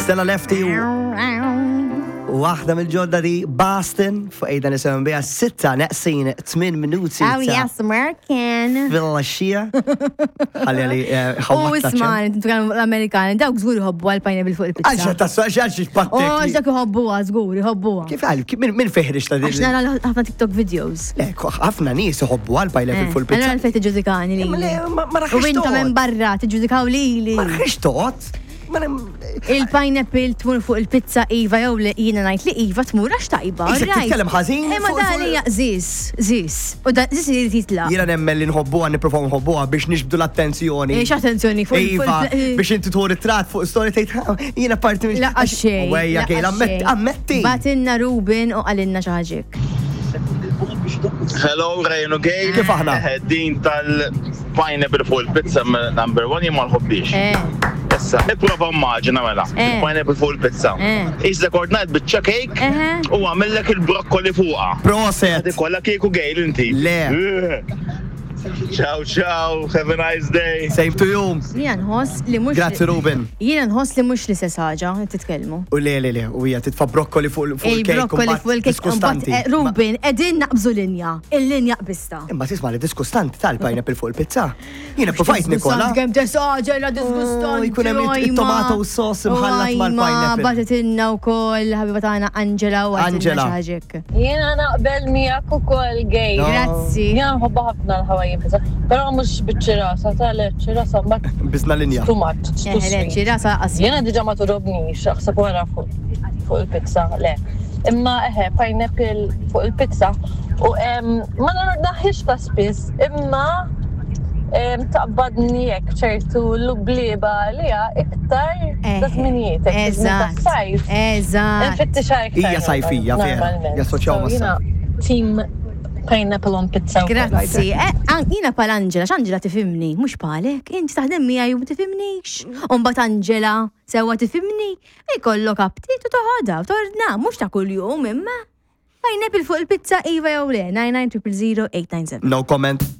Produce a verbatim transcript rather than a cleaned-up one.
Stella Lefty u waħda mill-ġodda di Boston fuq ejda nisimgħu biha sitta neqsin tmien minuti. Oh yes, American. Fil-xija. Ħalli għali ħawwa. U isma' intu l-Amerikani dawk żgur iħobbu għal pineapple fuq il-pizza. Għaxa tassu għaxa xbattek. Oh, dak iħobbuha żgur, iħobbuha. Kif għal, min feħrix ta' din? Għax nara ħafna TikTok videos. Ekku, ħafna nies iħobbu għal pineapple fuq il-pizza. Allora l-fejt iġġudikani li. Ma raħx. U intom minn barra tiġġudikaw lili. Ma raħx toqgħod. Il-pineapple tmur fuq il-pizza Iva jew li jiena ngħid li Iva tmur għax tajba. Issa titkellem ħażin. Imma dan hija żis, żis. U dan żis irid jitlaq. Jiena nemmen li nħobbuha nipprovaw nħobbuha biex nixbdu l-attenzjoni. Ix attenzjoni fuq Iva biex inti tħu ritrat fuq story tgħid jiena parti minn laqgħa xejn. Wejja kejn ammetti. Batinna Ruben u qalilna xi ħaġek. Hello, Rejnu Gay. Kif aħna? Din tal-pineapple fuq il-pizza number one jien ma nħobbix. Issa, nipprova immaġina mela. Pineapple fuq il-pizza. Iżda kort ngħid biċċa cake u għamillek il-broccoli fuqha. Proset. Kollha kieku gejl inti. Le. Ciao, ciao, have a nice day. Same to you. Jiena nħoss li mhux. Grazzi Ruben. Jiena nħoss li mhux l-istess ħaġa titkellmu. U le le le, u hija titfa' broccoli fuq il-cake. Il-broccoli fuq il-cake. Ruben, qegħdin naqbżu linja. Il-linja qbista. Imma tisma' li diskustanti tal-pineapple fuq il-pizza. Jiena provajt Nikola. Kemm tesaġela diskustanti. Jkun hemm it-tomato u s-sos imħallat mal-pineapple. Batetinna wkoll ħabiba tagħna Angela u Angela. ħaġek. Jiena naqbel miegħek ukoll gej. Grazzi. Jiena nħobba ħafna l-ħawajin pizza. Però mhux biċ-ċirasa, tal-ċirasa ma Bizna linja. too much. ċirasa qasja. Jiena diġà ma turobnix, aħseb wara fuq il-pizza, le. Imma eħe, pineapple fuq il-pizza u ma naħħix ta' spiss, imma taqbadni jekk ċertu l-blieba li hija iktar ta' żminijiet. Eżatt. Eżatt. Infittixa iktar. Hija sajfija vera. Jassoċjaw ma' Jiena team pineapple on pizza. Grazzi. Jiena pal Angela, x'Angela tifimni, mhux palek, inti taħdem miegħi u ma tifimnix. U mbagħad Angela sewwa tifimni, ikollok aptit u toħodha, tordna, mhux ta' kuljum imma. Pineapple fuq il-pizza Iva jew le, nine nine zero zero zero eight nine seven. No comment.